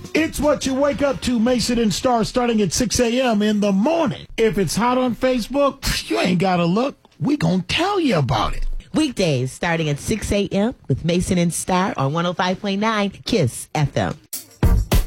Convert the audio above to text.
It's what you wake up to, Mason and Star, starting at 6 a.m. in the morning. If it's hot on Facebook, you ain't got to look. We gonna tell you about it. Weekdays starting at 6 a.m. with Mason and Star on 105.9 KISS FM.